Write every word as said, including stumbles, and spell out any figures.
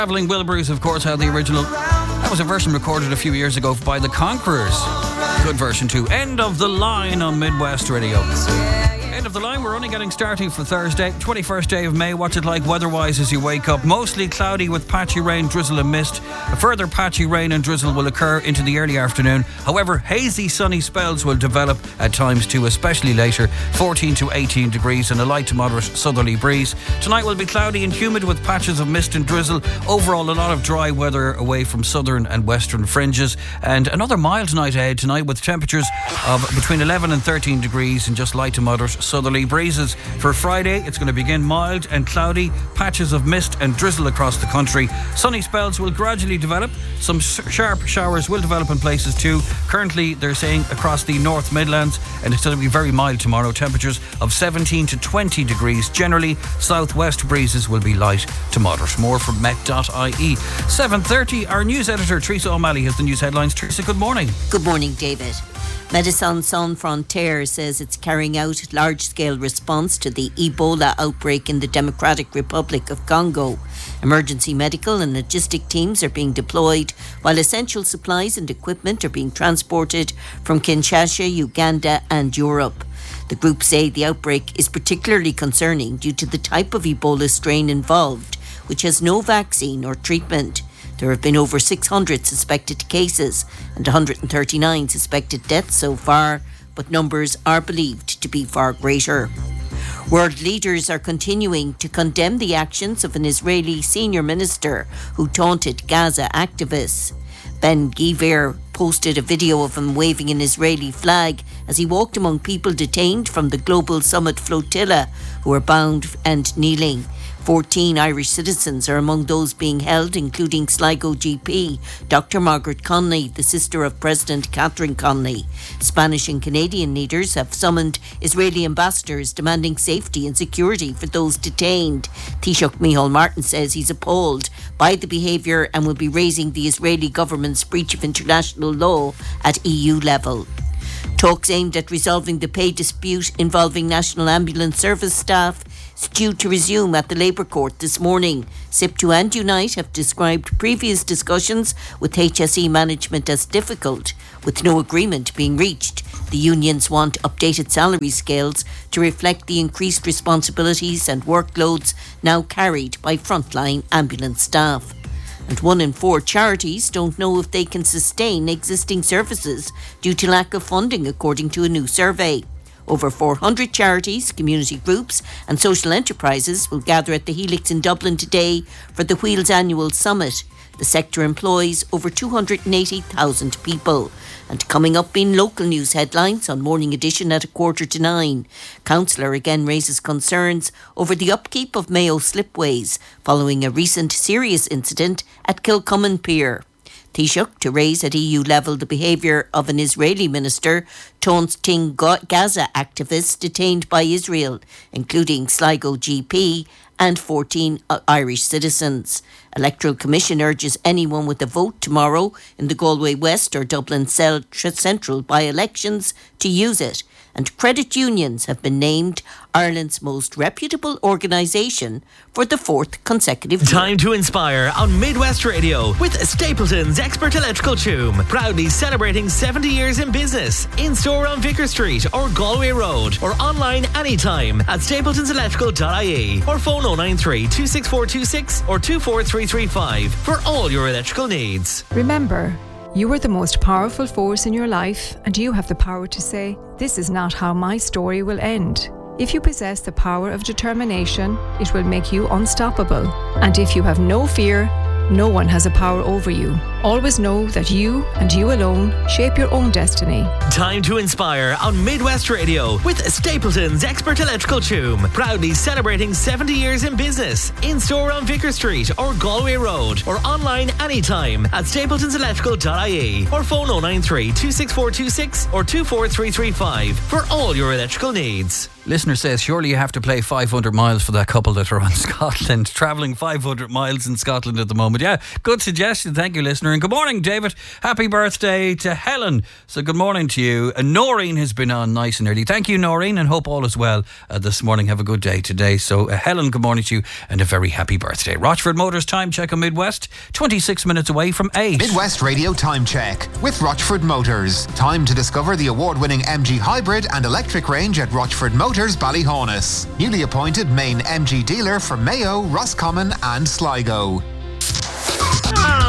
Travelling Wilburys, of course, had the original. That was a version recorded a few years ago by the Conquerors. Good version too. End of the line on Midwest Radio. End of the line, we're only getting started for Thursday, twenty-first day of May. What's it like weather-wise as you wake up? Mostly cloudy with patchy rain, drizzle and mist. A further patchy rain and drizzle will occur into the early afternoon. However, hazy sunny spells will develop at times too, especially later. fourteen to eighteen degrees and a light to moderate southerly breeze. Tonight will be cloudy and humid with patches of mist and drizzle. Overall, a lot of dry weather away from southern and western fringes. And another mild night ahead tonight with temperatures of between eleven and thirteen degrees and just light to moderate southerly breezes. For Friday, it's going to begin mild and cloudy, patches of mist and drizzle across the country. Sunny spells will gradually develop. Some sharp showers will develop in places too. Currently, they're saying across the North Midlands, and it's going to be very mild tomorrow. Temperatures of seventeen to twenty degrees. Generally, southwest breezes will be light to moderate. More from met dot I E. seven thirty, our news editor, Teresa O'Malley, has the news headlines. Teresa, good morning. Good morning, David. Médecins Sans Frontières says it's carrying out large-scale response to the Ebola outbreak in the Democratic Republic of Congo. Emergency medical and logistic teams are being deployed, while essential supplies and equipment are being transported from Kinshasa, Uganda and Europe. The group say the outbreak is particularly concerning due to the type of Ebola strain involved, which has no vaccine or treatment. There have been over six hundred suspected cases and one hundred thirty-nine suspected deaths so far, but numbers are believed to be far greater. World leaders are continuing to condemn the actions of an Israeli senior minister who taunted Gaza activists. Ben-Gvir posted a video of him waving an Israeli flag as he walked among people detained from the Global Summit flotilla who were bound and kneeling. fourteen Irish citizens are among those being held, including Sligo G P, Doctor Margaret Connolly, the sister of President Catherine Connolly. Spanish and Canadian leaders have summoned Israeli ambassadors demanding safety and security for those detained. Taoiseach Micheál Martin says he's appalled by the behaviour and will be raising the Israeli government's breach of international law at E U level. Talks aimed at resolving the pay dispute involving National Ambulance Service staff is due to resume at the Labour Court this morning. SIPTU and Unite have described previous discussions with H S E management as difficult, with no agreement being reached. The unions want updated salary scales to reflect the increased responsibilities and workloads now carried by frontline ambulance staff. And one in four charities don't know if they can sustain existing services due to lack of funding, according to a new survey. Over four hundred charities, community groups and social enterprises will gather at the Helix in Dublin today for the Wheels Annual Summit. The sector employs over two hundred eighty thousand people. And coming up in local news headlines on Morning Edition at a quarter to nine, Councillor again raises concerns over the upkeep of Mayo slipways following a recent serious incident at Kilcummin Pier. Taoiseach to raise at E U level the behaviour of an Israeli minister taunting Gaza activists detained by Israel, including Sligo G P and fourteen Irish citizens. Electoral Commission urges anyone with a vote tomorrow in the Galway West or Dublin Central by-elections to use it. And credit unions have been named Ireland's most reputable organisation for the fourth consecutive year. Time to inspire on Midwest Radio with Stapleton's Expert Electrical Toom. Proudly celebrating seventy years in business. In-store on Vicar Street or Galway Road, or online anytime at stapletons electrical dot I E, or phone oh nine three, two six four two six or two four three three five for all your electrical needs. Remember, you are the most powerful force in your life, and you have the power to say, "This is not how my story will end." If you possess the power of determination, it will make you unstoppable. And if you have no fear, no one has a power over you. Always know that you and you alone shape your own destiny. Time to inspire on Midwest Radio with Stapleton's Expert Electrical Toom. Proudly celebrating seventy years in business. In-store on Vicar Street or Galway Road, or online anytime at stapletons electrical dot I E, or phone oh nine three, two six four two six or two four three three five for all your electrical needs. Listener says, surely you have to play five hundred miles for that couple that are on Scotland, travelling five hundred miles in Scotland at the moment. Yeah, good suggestion. Thank you, listener. And good morning, David. Happy birthday to Helen. So good morning to you. And Noreen has been on nice and early. Thank you, Noreen, and hope all is well uh, this morning. Have a good day today. So uh, Helen, good morning to you and a very happy birthday. Rochford Motors time check on Midwest, twenty-six minutes away from eight. Midwest Radio time check with Rochford Motors. Time to discover the award-winning M G Hybrid and electric range at Rochford Motors, Ballyhaunis. Newly appointed main M G dealer for Mayo, Roscommon and Sligo.